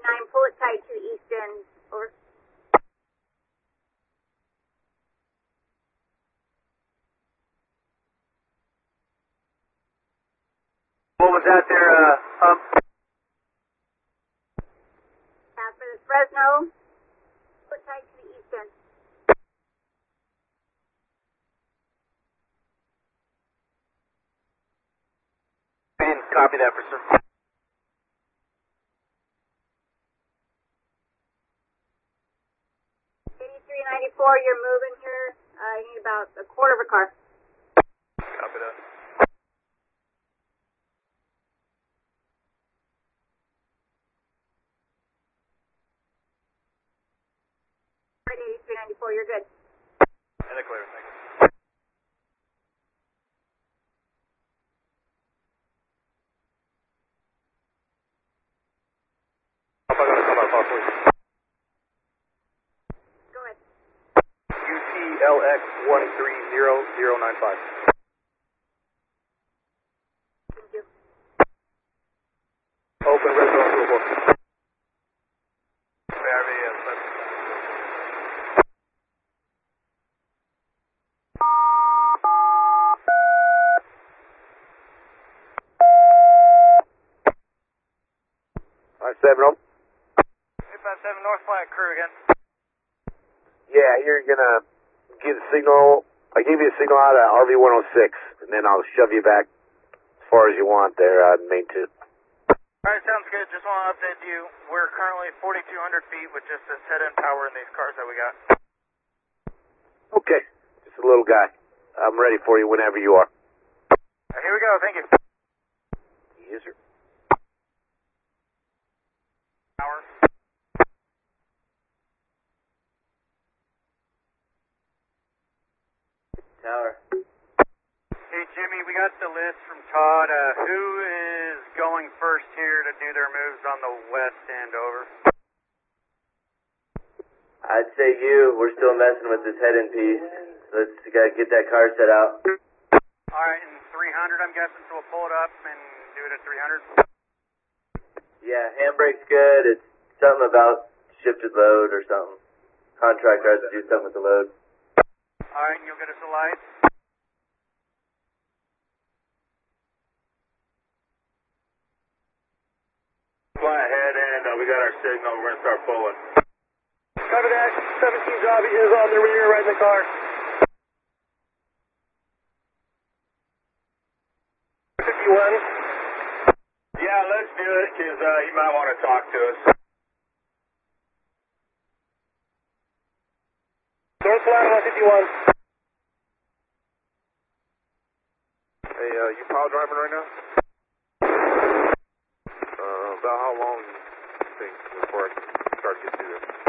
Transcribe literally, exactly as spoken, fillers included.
nine, pull it tight to Easton. Over. What was that there, uh, hump? Pass for the Fresno. Pull it tight to the Easton. I didn't copy that for some. eighty-three ninety-four, you're moving here. Uh, you need about a quarter of a car. Copy that. Right, eighty-three ninety-four, you're good. And a clear, thank you. I'm going to come out, call please. Go ahead. U T L X one three zero zero nine five. Thank you. Open red zone to a book. Alright, seven oh. eight five seven North Flat crew again. Yeah, you're gonna get a signal. I gave you a signal out of R V one oh six, and then I'll shove you back as far as you want there on main two. Alright, sounds good. Just want to update you. We're currently forty-two hundred feet with just this head-end power in these cars that we got. Okay, just a little guy. I'm ready for you whenever you are. Right, here we go. Thank you. Yes, sir. Power. Tower. Hey, Jimmy, we got the list from Todd. Uh, who is going first here to do their moves on the west end? Over. I'd say you. We're still messing with this head-in piece. Let's gotta get that car set out. Alright, and three hundred, I'm guessing, so we'll pull it up and do it at three hundred. Yeah, handbrake's good. It's something about shifted load or something. Contractor has to do something with the load. Alright, and you'll get us a light. Fly ahead, and uh, we got our signal. We're gonna start pulling. Cover that. seventeen Jobby is on the rear, right in the car. fifty-one. Yeah, let's do it, because uh, he might want to talk to us. North Flat one fifty-one. Hey, uh, you power driving right now? Uh, about how long do you think before I can start to get through this?